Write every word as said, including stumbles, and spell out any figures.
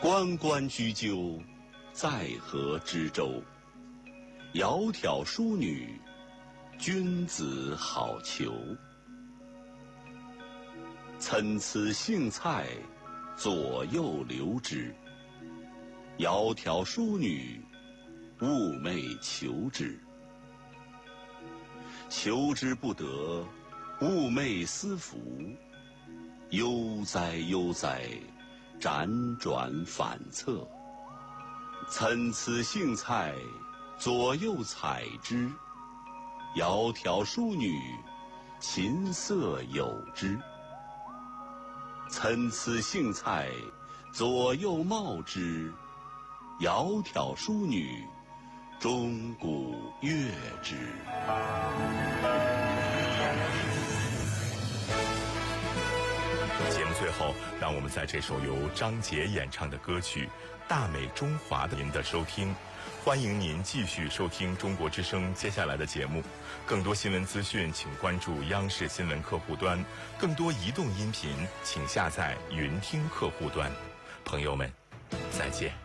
关关雎鸠，在河之洲。窈窕淑女，君子好逑。参差荇菜，左右流之。窈窕淑女，寤寐求之。求之不得，寤寐思服。悠哉悠哉，辗转反侧。参差荇菜，左右采之。窈窕淑女，琴瑟友之。参差荇菜，左右芼之。窈窕淑女，钟鼓乐之。 节目最后，让我们在这首由张杰演唱的歌曲《大美中华》的您的收听。欢迎您继续收听中国之声接下来的节目。更多新闻资讯，请关注央视新闻客户端；更多移动音频，请下载云听客户端。朋友们，再见。